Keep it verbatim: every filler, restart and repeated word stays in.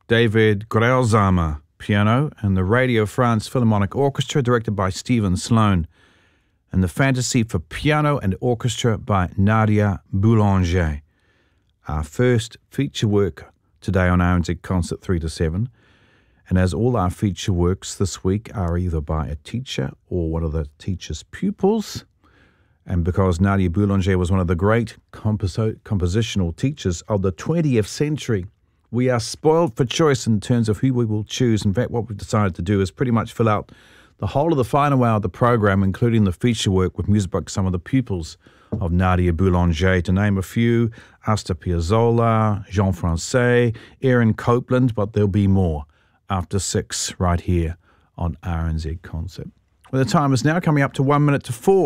David Grelzamer, piano, and the Radio France Philharmonic Orchestra, directed by Stephen Sloan, and the Fantasy for Piano and Orchestra by Nadia Boulanger. Our first feature work today on R N Z Concert three to seven. And as all our feature works this week are either by a teacher or one of the teacher's pupils, and because Nadia Boulanger was one of the great composi- compositional teachers of the twentieth century, we are spoiled for choice in terms of who we will choose. In fact, what we've decided to do is pretty much fill out the whole of the final hour of the program, including the feature work, with music by some of the pupils of Nadia Boulanger. To name a few: Astor Piazzolla, Jean Francais, Aaron Copland, but there'll be more after six right here on R N Z Concert. Well, the time is now coming up to one minute to four.